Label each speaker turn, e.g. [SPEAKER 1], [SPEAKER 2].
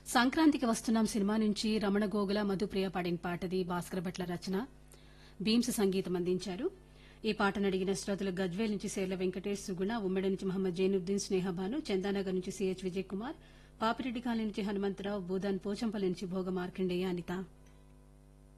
[SPEAKER 1] సంక్రాంతికి వస్తున్నాం సినిమా నుంచి రమణ గోగుల మధుప్రియ పాడిన పాటది భాస్కర్ భట్ల రచన భీమ్స్ సంగీతం అందించారు. ఈ పాటను అడిగిన శ్రోతలు గజ్వేల్ నుంచి సేర్ల వెంకటేష్ సుగుణ, ఉమ్మడి నుంచి మహమ్మద్ జైనుద్దీన్ స్నేహబాను, చందానగర్ నుంచి సిహెచ్ విజయ్ కుమార్, పాపిరెడ్డి కాలనీ నుంచి హనుమంతరావు, భూదాన్ పోచంపల్లి నుంచి భోగ మార్కండేయ, అనిత.